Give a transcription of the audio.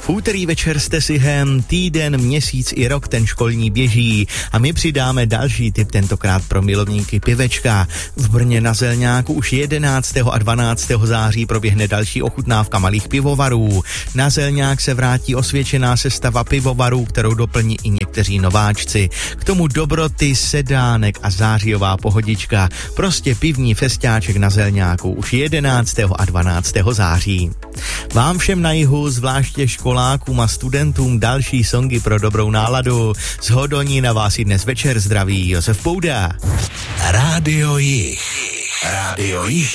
V úterý večer jste si týden, měsíc i rok ten školní běží a my přidáme další tip, tentokrát pro milovníky pivečka. V Brně na Zelňáku už 11. a 12. září proběhne další ochutnávka malých pivovarů. Na Zelňák se vrátí osvědčená sestava pivovarů, kterou doplní i někteří nováčci. K tomu dobroty, sedánek a zářijová pohodička. Prostě pivní festiáček na Zelňáku už 11. a 12. září. Vám všem na jihu, zvláště školákům a studentům, další songy pro dobrou náladu. Z Hodoní na vás i dnes večer zdraví Josef Pouda. Rádio Jih. Rádio Jih